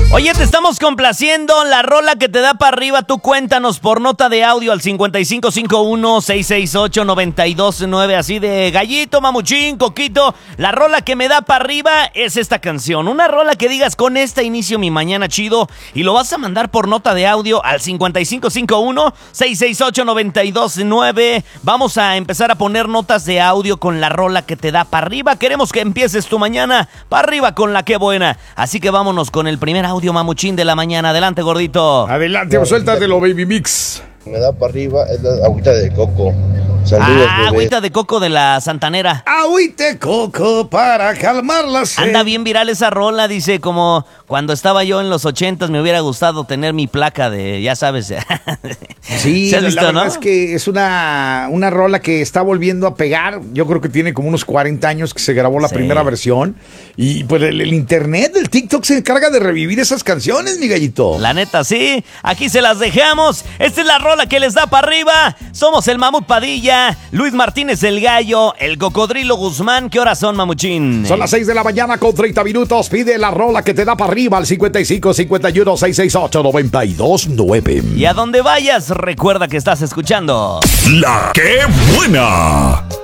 Oye, te estamos complaciendo. La rola que te da para arriba, tú cuéntanos por nota de audio al 5551-668-929. Así de Gallito, Mamuchín, Coquito. La rola que me da para arriba es esta canción. Una rola que digas, con esta inicio mi mañana chido. Y lo vas a mandar por nota de audio al 5551-668-929. Vamos a empezar a poner notas de audio con la rola que te da para arriba. Queremos que empieces tu mañana para arriba con la que buena. Así que vámonos con el primer audio, Mamuchín, de la mañana. Adelante, gordito. Adelante, suéltatelo, baby mix. Me da para arriba es la agüita de coco. Saludos, agüita de coco de la Santanera. Agüita de coco para calmar la sed. Anda bien viral esa rola, dice, como cuando estaba yo en los 80s me hubiera gustado tener mi placa de, ya sabes. Sí, ¿has visto, la verdad no? es que es una rola que está volviendo a pegar. Yo creo que tiene como unos 40 años que se grabó la primera versión. Y pues el internet, el TikTok se encarga de revivir esas canciones, mi gallito. La neta, sí. Aquí se las dejamos. Esta es la rola que les da para arriba. Somos el Mamut Padilla, Luis Martínez el Gallo, el Cocodrilo Guzmán. ¿Qué horas son, Mamuchín? Son las 6 de la mañana con 30 minutos. Pide la rola que te da para arriba al 5551-668-929. Y a donde vayas, recuerda que estás escuchando La que buena.